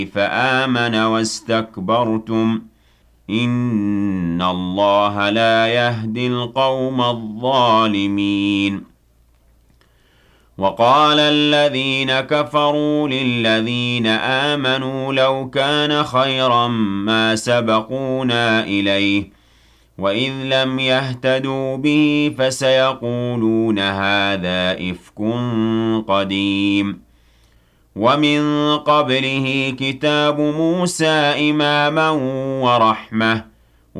فآمن واستكبرتم إن الله لا يهدي القوم الظالمين وقال الذين كفروا للذين آمنوا لو كان خيرا ما سبقونا إليه وإذ لم يهتدوا به فسيقولون هذا إفك قديم ومن قبله كتاب موسى إماما ورحمة